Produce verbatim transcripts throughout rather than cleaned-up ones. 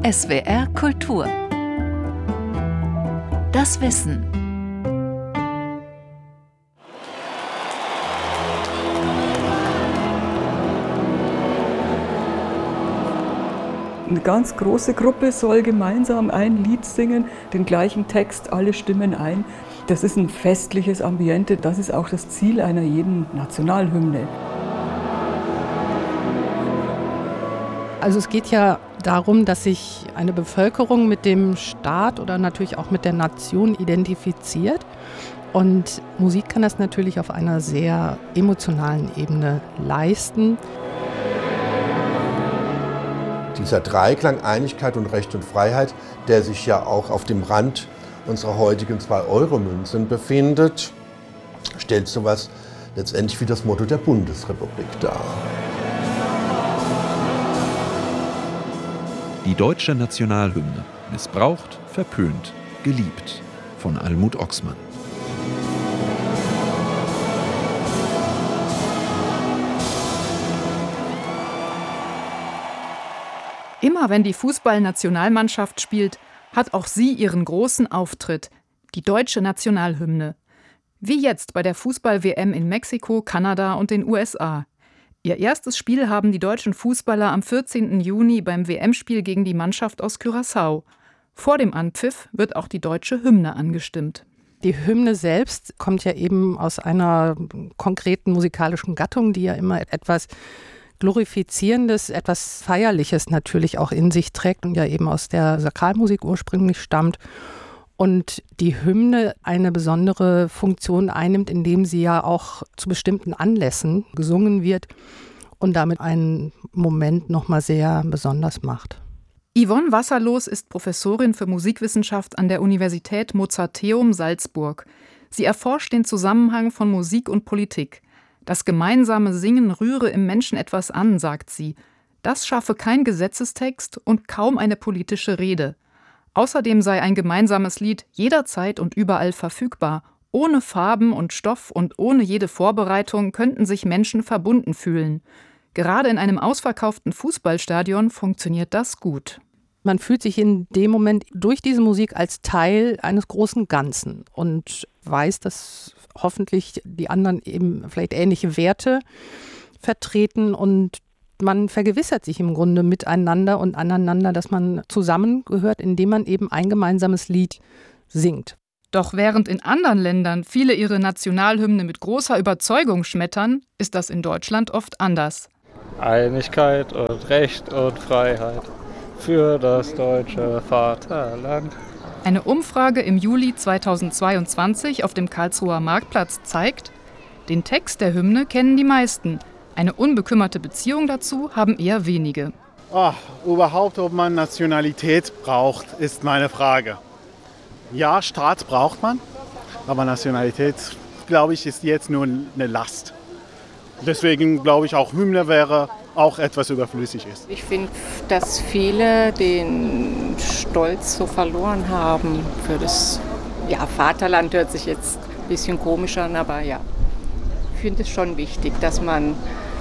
S W R Kultur. Das Wissen. Eine ganz große Gruppe soll gemeinsam ein Lied singen, den gleichen Text, alle stimmen ein. Das ist ein festliches Ambiente, das ist auch das Ziel einer jeden Nationalhymne. Also es geht ja darum, dass sich eine Bevölkerung mit dem Staat oder natürlich auch mit der Nation identifiziert. Und Musik kann das natürlich auf einer sehr emotionalen Ebene leisten. Dieser Dreiklang Einigkeit und Recht und Freiheit, der sich ja auch auf dem Rand unserer heutigen zwei-Euro-Münzen befindet, stellt sowas letztendlich wie das Motto der Bundesrepublik dar. Die deutsche Nationalhymne. Missbraucht, verpönt, geliebt. Von Almut Oxmann. Immer wenn die Fußballnationalmannschaft spielt, hat auch sie ihren großen Auftritt, die deutsche Nationalhymne. Wie jetzt bei der Fußball-W M in Mexiko, Kanada und den U S A. Ihr erstes Spiel haben die deutschen Fußballer am vierzehnten Juni beim W M-Spiel gegen die Mannschaft aus Curaçao. Vor dem Anpfiff wird auch die deutsche Hymne angestimmt. Die Hymne selbst kommt ja eben aus einer konkreten musikalischen Gattung, die ja immer etwas Glorifizierendes, etwas Feierliches natürlich auch in sich trägt und ja eben aus der Sakralmusik ursprünglich stammt. Und die Hymne eine besondere Funktion einnimmt, indem sie ja auch zu bestimmten Anlässen gesungen wird und damit einen Moment nochmal sehr besonders macht. Yvonne Wasserlos ist Professorin für Musikwissenschaft an der Universität Mozarteum Salzburg. Sie erforscht den Zusammenhang von Musik und Politik. Das gemeinsame Singen rühre im Menschen etwas an, sagt sie. Das schaffe kein Gesetzestext und kaum eine politische Rede. Außerdem sei ein gemeinsames Lied jederzeit und überall verfügbar. Ohne Farben und Stoff und ohne jede Vorbereitung könnten sich Menschen verbunden fühlen. Gerade in einem ausverkauften Fußballstadion funktioniert das gut. Man fühlt sich in dem Moment durch diese Musik als Teil eines großen Ganzen und weiß, dass hoffentlich die anderen eben vielleicht ähnliche Werte vertreten und man vergewissert sich im Grunde miteinander und aneinander, dass man zusammengehört, indem man eben ein gemeinsames Lied singt. Doch während in anderen Ländern viele ihre Nationalhymne mit großer Überzeugung schmettern, ist das in Deutschland oft anders. Einigkeit und Recht und Freiheit für das deutsche Vaterland. Eine Umfrage im Juli zweitausendzweiundzwanzig auf dem Karlsruher Marktplatz zeigt, den Text der Hymne kennen die meisten. Eine unbekümmerte Beziehung dazu haben eher wenige. Oh, überhaupt, ob man Nationalität braucht, ist meine Frage. Ja, Staat braucht man, aber Nationalität, glaube ich, ist jetzt nur eine Last. Deswegen glaube ich, auch Hymne wäre auch etwas überflüssig ist. Ich finde, dass viele den Stolz so verloren haben für das ja, Vaterland. Hört sich jetzt ein bisschen komisch an, aber ja, ich finde es schon wichtig, dass man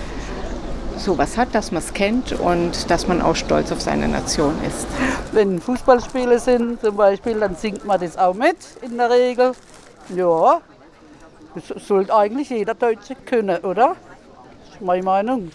sowas hat, dass man es kennt und dass man auch stolz auf seine Nation ist. Wenn Fußballspiele sind zum Beispiel, dann singt man das auch mit in der Regel. Ja, das sollte eigentlich jeder Deutsche können, oder? Das ist meine Meinung.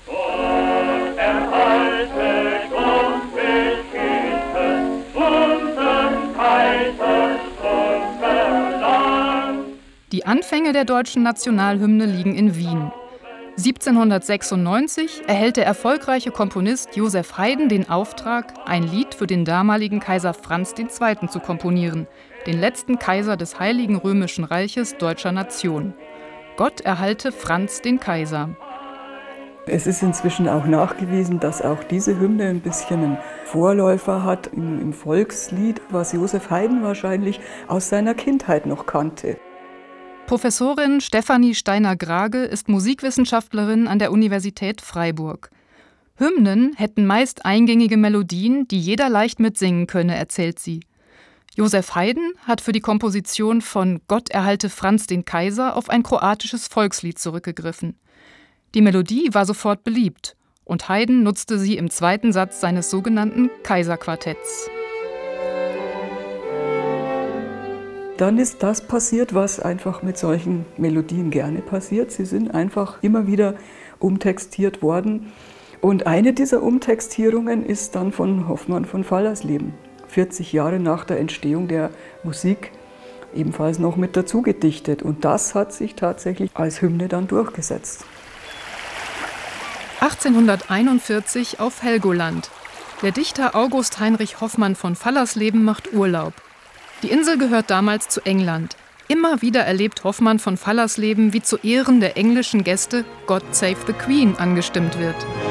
Die Anfänge der deutschen Nationalhymne liegen in Wien. siebzehnhundertsechsundneunzig erhält der erfolgreiche Komponist Joseph Haydn den Auftrag, ein Lied für den damaligen Kaiser Franz der Zweite. Zu komponieren, den letzten Kaiser des Heiligen Römischen Reiches deutscher Nation. Gott erhalte Franz den Kaiser. Es ist inzwischen auch nachgewiesen, dass auch diese Hymne ein bisschen einen Vorläufer hat im, im Volkslied, was Joseph Haydn wahrscheinlich aus seiner Kindheit noch kannte. Professorin Stefanie Steiner-Grage ist Musikwissenschaftlerin an der Universität Freiburg. Hymnen hätten meist eingängige Melodien, die jeder leicht mitsingen könne, erzählt sie. Joseph Haydn hat für die Komposition von Gott erhalte Franz den Kaiser auf ein kroatisches Volkslied zurückgegriffen. Die Melodie war sofort beliebt Und Haydn nutzte sie im zweiten Satz seines sogenannten Kaiserquartetts. Dann ist das passiert, was einfach mit solchen Melodien gerne passiert. Sie sind einfach immer wieder umtextiert worden. Und eine dieser Umtextierungen ist dann von Hoffmann von Fallersleben, vierzig Jahre nach der Entstehung der Musik, ebenfalls noch mit dazu gedichtet. Und das hat sich tatsächlich als Hymne dann durchgesetzt. achtzehnhunderteinundvierzig auf Helgoland. Der Dichter August Heinrich Hoffmann von Fallersleben macht Urlaub. Die Insel gehört damals zu England. Immer wieder erlebt Hoffmann von Fallersleben, wie zu Ehren der englischen Gäste God Save the Queen angestimmt wird.